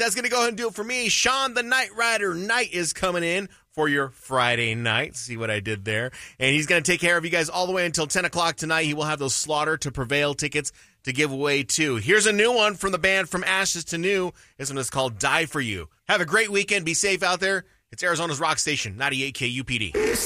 that's going to go ahead and do it for me. Sean the Night Rider Knight is coming in for your Friday night. See what I did there? And he's going to take care of you guys all the way until 10 o'clock tonight. He will have those Slaughter to Prevail tickets to give away, too. Here's a new one from the band From Ashes to New. This one is called Die For You. Have a great weekend. Be safe out there. It's Arizona's Rock Station, 98 KUPD.